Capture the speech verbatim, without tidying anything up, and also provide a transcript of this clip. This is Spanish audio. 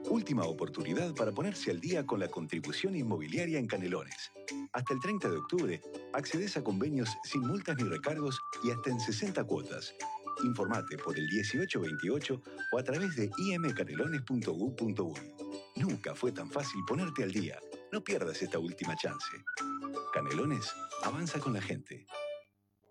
Última oportunidad para ponerse al día con la contribución inmobiliaria en Canelones. Hasta el treinta de octubre, accedes a convenios sin multas ni recargos y hasta en sesenta cuotas. Informate por el dieciocho veintiocho o a través de i m canelones punto u punto uy. Nunca fue tan fácil ponerte al día. No pierdas esta última chance. Canelones, avanza con la gente.